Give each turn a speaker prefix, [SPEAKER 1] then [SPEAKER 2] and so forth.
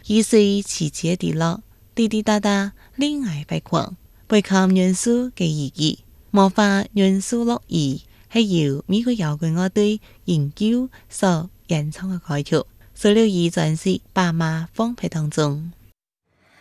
[SPEAKER 1] 一歲期節地落，滴滴答答戀愛發狂，背靠元素嘅意義，魔法元素樂意係由美國搖滾樂隊研究所演唱嘅歌曲，收錄於專輯《爸媽放屁當中》。